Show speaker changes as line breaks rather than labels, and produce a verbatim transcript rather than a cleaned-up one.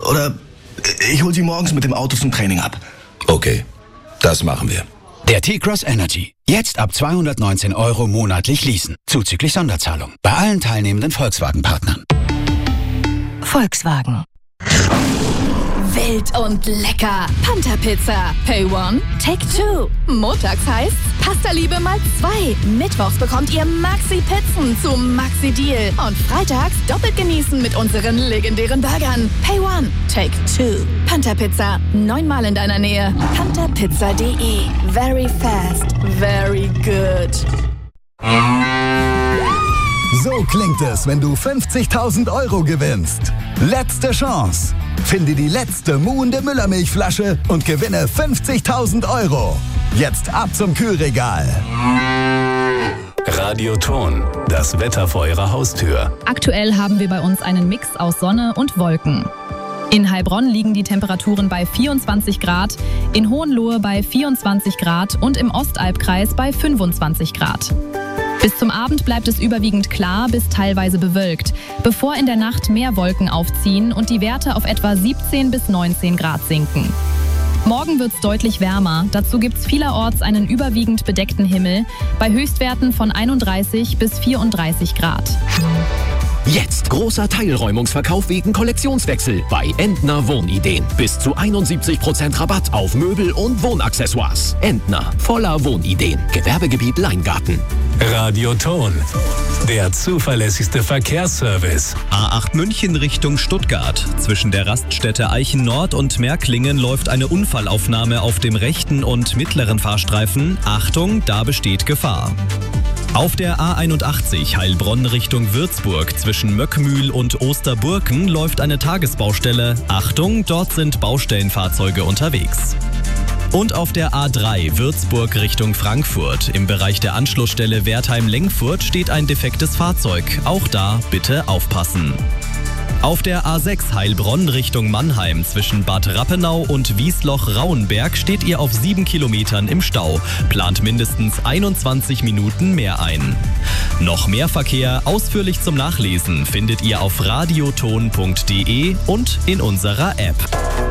Oder ich hol Sie morgens mit dem Auto zum Training ab.
Okay, das machen wir.
Der T-Cross Energy. Jetzt ab zweihundertneunzehn Euro monatlich leasen. Zuzüglich Sonderzahlung. Bei allen teilnehmenden Volkswagen-Partnern.
Volkswagen.
Wild und lecker. Panther Pizza. Pay one, take two. Montags heißt's Pasta Liebe mal zwei. Mittwochs bekommt ihr Maxi Pizzen zu Maxi Deal. Und freitags doppelt genießen mit unseren legendären Burgern. Pay one, take two. Panther Pizza. Neunmal in deiner Nähe. panther pizza punkt de. Very fast. Very good.
So klingt es, wenn du fünfzigtausend Euro gewinnst. Letzte Chance. Finde die letzte muhende Müllermilchflasche und gewinne fünfzigtausend Euro. Jetzt ab zum Kühlregal.
Radioton, das Wetter vor Ihrer Haustür.
Aktuell haben wir bei uns einen Mix aus Sonne und Wolken. In Heilbronn liegen die Temperaturen bei vierundzwanzig Grad, in Hohenlohe bei vierundzwanzig Grad und im Ostalbkreis bei fünfundzwanzig Grad. Bis zum Abend bleibt es überwiegend klar bis teilweise bewölkt, bevor in der Nacht mehr Wolken aufziehen und die Werte auf etwa siebzehn bis neunzehn Grad sinken. Morgen wird es deutlich wärmer. Dazu gibt es vielerorts einen überwiegend bedeckten Himmel bei Höchstwerten von einunddreißig bis vierunddreißig Grad.
Jetzt großer Teilräumungsverkauf wegen Kollektionswechsel bei Entner Wohnideen. Bis zu einundsiebzig Prozent Rabatt auf Möbel und Wohnaccessoires. Entner, voller Wohnideen. Gewerbegebiet Leingarten.
Radioton, der zuverlässigste Verkehrsservice.
A acht München Richtung Stuttgart. Zwischen der Raststätte Eichen Nord und Märklingen läuft eine Unfallaufnahme auf dem rechten und mittleren Fahrstreifen. Achtung, da besteht Gefahr. Auf der A einundachtzig Heilbronn Richtung Würzburg zwischen Möckmühl und Osterburken läuft eine Tagesbaustelle. Achtung, dort sind Baustellenfahrzeuge unterwegs. Und auf der A drei Würzburg Richtung Frankfurt im Bereich der Anschlussstelle Wertheim-Lengfurt steht ein defektes Fahrzeug. Auch da bitte aufpassen. Auf der A sechs Heilbronn Richtung Mannheim zwischen Bad Rappenau und Wiesloch-Rauenberg steht ihr auf sieben Kilometern im Stau. Plant mindestens einundzwanzig Minuten mehr ein. Noch mehr Verkehr ausführlich zum Nachlesen findet ihr auf radioton punkt de und in unserer App.